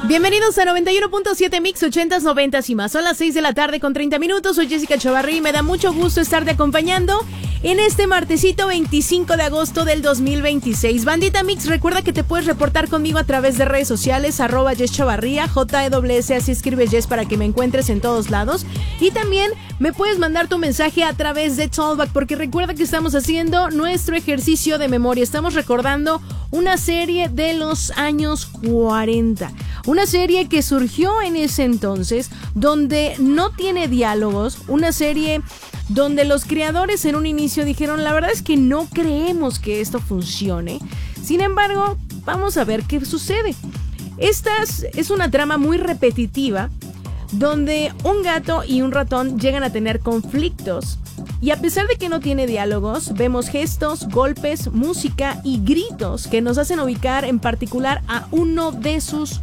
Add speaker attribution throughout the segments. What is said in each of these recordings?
Speaker 1: Bienvenidos a 91.7 Mix 80s, 90s y más. Son las 6 de la tarde con 30 minutos. Soy Jessica Chavarri y me da mucho gusto estarte acompañando en este martesito 25 de agosto del 2026. Bandita Mix, recuerda que te puedes reportar conmigo a través de redes sociales, @JessChavarría, JEWS, así escribes Jess para que me encuentres en todos lados. Y también me puedes mandar tu mensaje a través de Talkback, porque recuerda que estamos haciendo nuestro ejercicio de memoria. Estamos recordando una serie de los años 40. Una serie que surgió en ese entonces, donde no tiene diálogos, una serie donde los creadores en un inicio dijeron, la verdad es que no creemos que esto funcione. Sin embargo, vamos a ver qué sucede. Esta es una trama muy repetitiva, donde un gato y un ratón llegan a tener conflictos. Y a pesar de que no tiene diálogos, vemos gestos, golpes, música y gritos que nos hacen ubicar en particular a uno de sus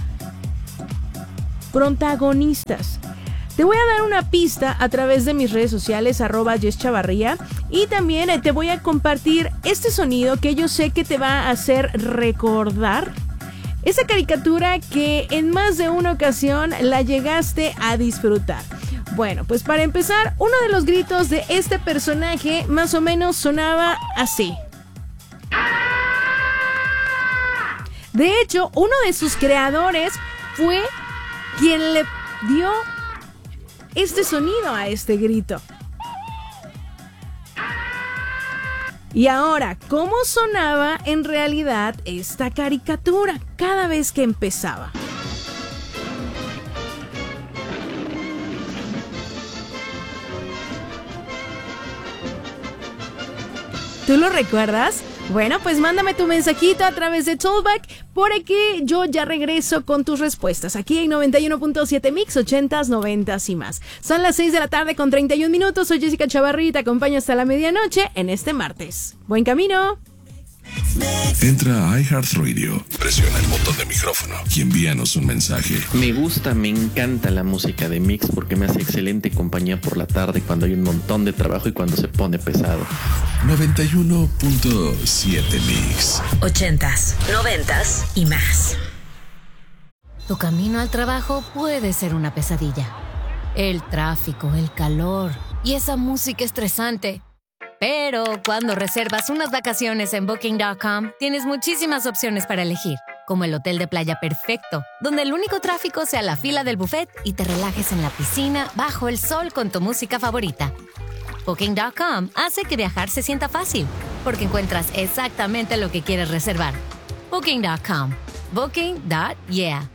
Speaker 1: protagonistas. Te voy a dar una pista a través de mis redes sociales, @JessChavarría, y también te voy a compartir este sonido que yo sé que te va a hacer recordar esa caricatura que en más de una ocasión la llegaste a disfrutar. Bueno, pues para empezar, uno de los gritos de este personaje más o menos sonaba así. De hecho, uno de sus creadores fue quien le dio este sonido a este grito. Y ahora, ¿cómo sonaba en realidad esta caricatura cada vez que empezaba? ¿Tú lo recuerdas? Bueno, pues mándame tu mensajito a través de Talkback, por aquí yo ya regreso con tus respuestas, aquí en 91.7 Mix 80s, 90s y más. Son las 6 de la tarde con 31 minutos, soy Jessica Chavarri y te acompaño hasta la medianoche en este martes. ¡Buen camino!
Speaker 2: Entra a iHeartRadio, presiona el botón de micrófono y envíanos un mensaje.
Speaker 3: Me encanta la música de Mix porque me hace excelente compañía por la tarde cuando hay un montón de trabajo y cuando se pone pesado.
Speaker 2: 91.7 Mix
Speaker 4: 80s, 90s y más.
Speaker 5: Tu camino al trabajo puede ser una pesadilla. El tráfico, el calor y esa música estresante. Pero cuando reservas unas vacaciones en Booking.com, tienes muchísimas opciones para elegir, como el hotel de playa perfecto, donde el único tráfico sea la fila del buffet y te relajes en la piscina bajo el sol con tu música favorita. Booking.com hace que viajar se sienta fácil, porque encuentras exactamente lo que quieres reservar. Booking.com. Booking.yeah.